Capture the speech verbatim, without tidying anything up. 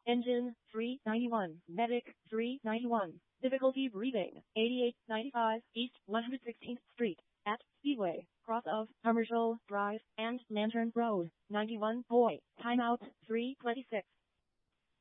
Engine, three ninety-one. Medic, three ninety-one. Difficulty breathing, eighty-eight ninety-five East one hundred sixteenth Street, at Speedway, cross of Commercial Drive and Lantern Road, ninety-one. Boy, timeout, three twenty-six.